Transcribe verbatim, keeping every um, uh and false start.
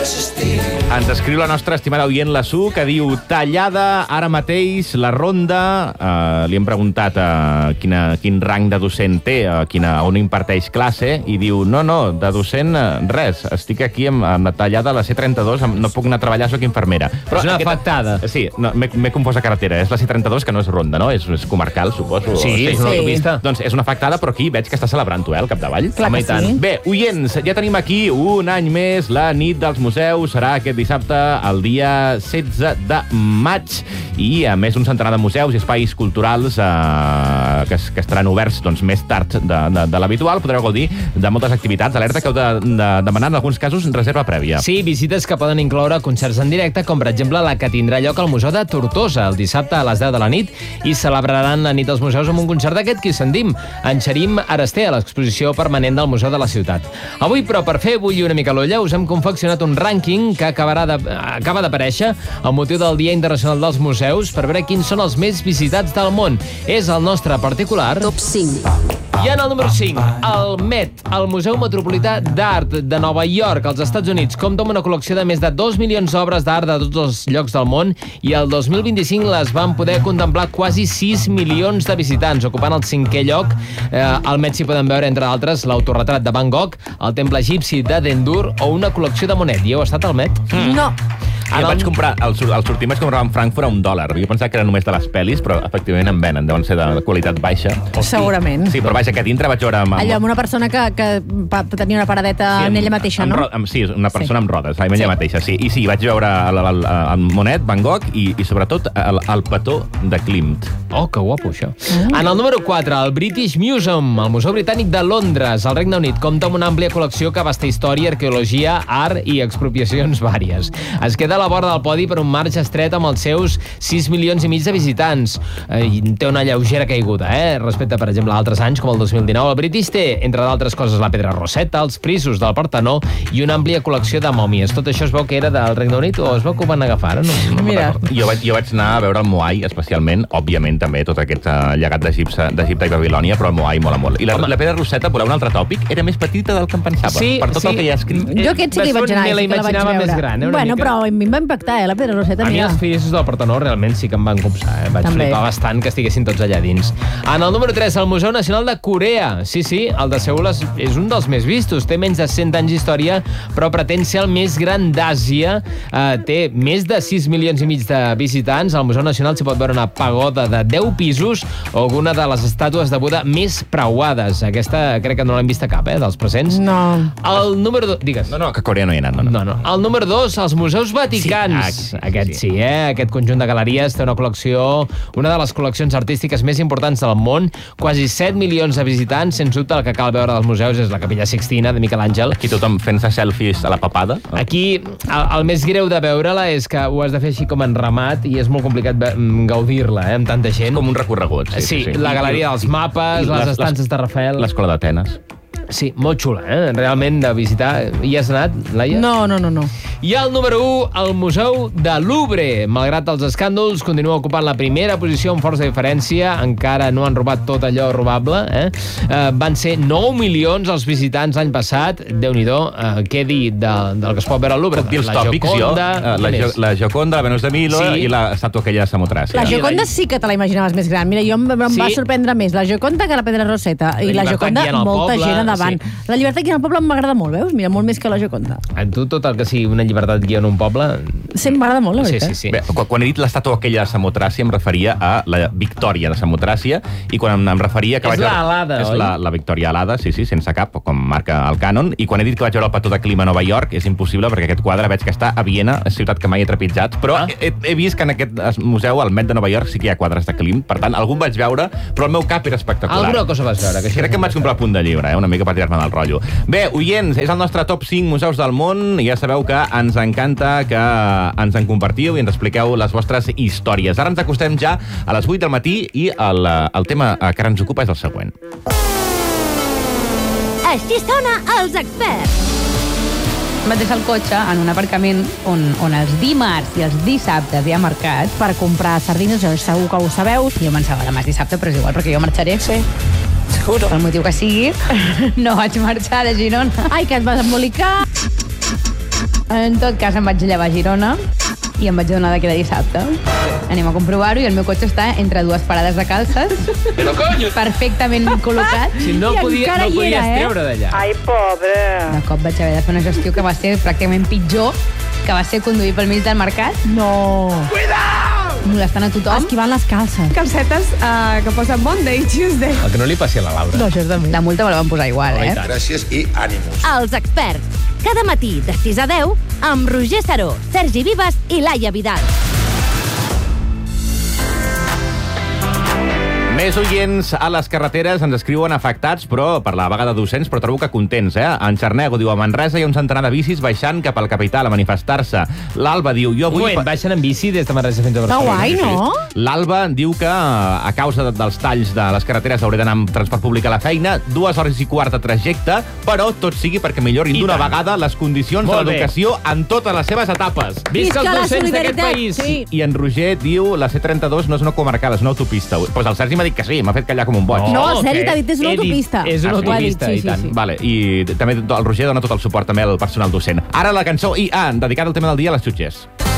Ens escriu la nostra estimada oient la Su, que diu: tallada ara mateix la ronda. Uh, li hem preguntat uh, quina, quin rang de docent té, uh, quina, on imparteix classe, i diu: no, no, de docent uh, res, estic aquí amb, amb la tallada a la C trenta-dos, no puc anar a treballar, soc infermera. Però és una aquesta, afectada. Sí, no, m'he confós de carretera, és la C trenta-dos, que no és ronda, no? És, és comarcal, suposo. Sí, sí, és una autopista. Doncs és una afectada, però aquí veig que està celebrant-ho, eh, al capdavall. Clar que sí. Bé, oients, ja tenim aquí un any més la nit dels museus. Serà aquest dissabte, el dia setze de maig, i a més un centenar de museus i espais culturals eh, que, que estaran oberts doncs, més tard de, de, de l'habitual. Podreu gaudir de moltes activitats. Alerta que heu de, de demanar en alguns casos reserva prèvia. Sí, visites que poden incloure concerts en directe, com per exemple la que tindrà lloc al Museu de Tortosa el dissabte a les deu de la nit, i celebraran la nit dels museus amb un concert d'aquest qui sentim, en Xerim Araster, a l'exposició permanent del Museu de la Ciutat. Avui, però, per fer bullir una mica l'olla, us hem confeccionat un rànquing que acabarà de, acaba d'aparèixer amb motiu del Dia Internacional dels Museus per veure quins són els més visitats del món. És el nostre particular Top cinc. I en el número cinc, el Met, el Museu Metropolità d'Art de Nova York, als Estats Units, compta amb una col·lecció de més de dos milions d'obres d'art de tots els llocs del món, i el dos mil vint-i-cinc les van poder contemplar quasi sis milions de visitants, ocupant el cinquè lloc. Eh, al Met s'hi poden veure, entre altres, l'autorretrat de Van Gogh, el temple egipci de Dendur o una col·lecció de Monet. I heu estat al Met? Mm. No. Jo vaig comprar, el, el sortim vaig comprar en Frankfurt a un dòlar. Jo pensava que era només de les pel·lis, però efectivament en venen. Deuen ser de qualitat baixa. Segurament. Sí, però vaja, que a dintre vaig veure... Amb, amb... Allò, amb una persona que, que tenia una paradeta sí, en ella mateixa, amb, no? Amb, sí, una persona sí. amb rodes, en ella sí. mateixa, sí. I sí, vaig veure el, el, el Monet, Van Gogh i, i sobretot el, el petó de Klimt. Oh, que guapo, això. Mm. En el número quatre, el British Museum, el Museu Britànic de Londres, al Regne Unit, compta amb una àmplia col·lecció que abasta història, arqueologia, art i expropiacions vàries. Es queda a la vora del podi per un marge estret amb els seus sis milions i mig de visitants. Eh, té una lleugera caiguda, eh? Respecte, per exemple, a altres anys, com el dos mil dinou. El British té, entre d'altres coses, la pedra Rosetta, els frisos del Partenó i una àmplia col·lecció de mòmies. Tot això es veu que era del Regne Unit o es veu que ho van agafar? No, no Mira. Jo vaig, jo vaig anar a veure el Moai, especialment, òbviament, també, tot aquest uh, llegat d'Egipte i Babilònia, però el Moai mola molt. I la, la pedra Rosetta, voleu un altre tòpic? Era més petita del que em pensava, sí, per tot sí. el que hi ha escrit. Jo aquest sí que hi vaig anar, me la imaginava més gran, eh, Bueno, mica. però a mi em va impactar, eh, la pedra Rosetta. A mi mira. els frisos del Partenó realment sí que em van copsar, eh? Vaig També. flipar bastant que estiguessin tots allà dins. En el número tres, el Museu Nacional de Corea. Sí, sí, el de Seul és, és un dels més vistos. Té menys de cent anys d'història, però pretén ser el més gran d'Àsia. Uh, té més de sis milions i mig de visitants. Al Museu Nacional s'hi pot veure una pagoda de deu pisos o alguna de les estàtues de Buda més preuades. Aquesta crec que no l'hem vista cap, eh, dels presents. No. El número dos... Digues. No, no, que a Corea no hi ha anat. No, no. No, no. El número dos, els Museus Vaticans. Sí, ah, Aquest sí. sí, eh? Aquest conjunt de galeries té una col·lecció, una de les col·leccions artístiques més importants del món, quasi set milions de visitants. Sens dubte, el que cal veure dels museus és la Capella Sixtina de Miquel Àngel. Aquí tothom fent-se selfies a la papada. Aquí, el, el més greu de veure-la és que ho has de fer així com en ramat i és molt complicat gaudir-la, eh, amb tanta gent. Com un recorregut. Sí, sí, sí, sí. la galeria dels mapes, les, les estances de Rafael... L'escola d'Atenes. Sí, molt xula, eh? Realment, de visitar. Hi has anat, Laia? No, no, no, no. I el número u, el Museu de Louvre. Malgrat els escàndols, continua ocupant la primera posició amb força diferència. Encara no han robat tot allò robable. Eh? Eh, van ser nou milions els visitants l'any passat. Déu-n'hi-do, eh, què dir de, del que es pot veure al Louvre? Puc dir els la tòpics, Gioconda, jo? La, jo, la Gioconda, la Venus de Milo sí. i l'estàtua aquella de Samotràcia. La Gioconda sí que te la imaginaves més gran. Mira, jo em, em sí. va sorprendre més la Gioconda que la Pedra Rosetta. I la, la Gioconda, molta poble, gent endavant. Sí. La llibertat guiant al poble m'agrada molt, veus? Mira, molt més que la Gioconda. A tu tot el que sigui una llibertat guiant un poble... Sí, m'agrada molt, la veritat. Sí, sí, sí. Bé, quan he dit l'estàtua aquella de Samotràcia em referia a la Victòria de Samotràcia i quan em referia que és vaig veure... És l'alada, oi? És la, la Victòria alada, sí, sí, sense cap, com marca el cànon. I quan he dit que vaig veure el petó de clima a Nova York és impossible perquè aquest quadre veig que està a Viena, ciutat que mai he trepitjat, però ah. he, he vist que en aquest museu, al Met de Nova York, sí que hi ha quadres de Klimt. Per tant, algun vaig veure, però el meu cap era espectacular. Alguna cosa vas veure. Que Crec que em vaig comprar el punt de llibre, eh? Una mica per tirar-me del rotllo. Bé, oients, és el nostre top cinc museus del món. Ja sabeu que ens encanta que ens en compartiu i ens expliqueu les vostres històries. Ara ens acostem ja a les vuit del matí i el, el tema que ara ens ocupa és el següent. Així sona els experts. Vaig deixar el cotxe en un aparcament on, on els dimarts i els dissabtes hi ha mercat per comprar sardines, segur que ho sabeu. Jo pensava, demà és dissabte, però és igual, perquè jo marxaré. Sí. Seguro. Per el motiu que sigui, no vaig marxar de Girona. Ai, que et vas embolicar. En tot cas, em vaig llevar a Girona i em vaig adonar que era dissabte. Anem a comprovar-ho i el meu cotxe està entre dues parades de calces. Però coño! Perfectament col·locat. Si no, I podia, encara no hi podies era, eh? treure d'allà. Ai, pobre. De cop vaig haver de fer una gestió que va ser pràcticament pitjor, que va ser conduir pel mig del mercat, No. molestant a tothom. Esquivant les calces. Calcetes uh, que posen Monday, Tuesday. El que no li passi a la Laura. No, això és de mi. La multa me la van posar igual, Home, i eh? tant. Gràcies i ànimos. Els experts. Cada matí de sis a deu amb Roger Saró, Sergi Vives i Laia Vidal. Més oients a les carreteres ens escriuen afectats, però per la vaga de docents, però trobo que contents, eh? En Xarnego diu, a Manresa hi ha un centenar de bicis baixant cap al capital a manifestar-se. L'Alba diu, jo Un avui... moment, baixen en bici des de Manresa fins a Està Barcelona. guai, no? L'Alba diu que, a causa de, dels talls de les carreteres, hauré d'anar amb transport públic a la feina, dues hores i quart de trajecte, però tot sigui perquè millorin I d'una tant. vegada les condicions Molt de bé. l'educació en totes les seves etapes. Visca els la docents d'aquest solidaritat! país! Sí. I en Roger diu, la C trenta-dos no és una comarcal, és una autopista. Pues el Sergi m'ha dit que sí, m'ha fet callar com un boig. No, el Sergi que t'ha dit, és una he dit, autopista. És una Ah, sí? Ho ha dit, autopista, sí, i sí, tant. sí. Vale, i també el Roger dona tot el suport també al personal docent. Ara la cançó i, ah, dedicada al tema del dia, a les xutxes.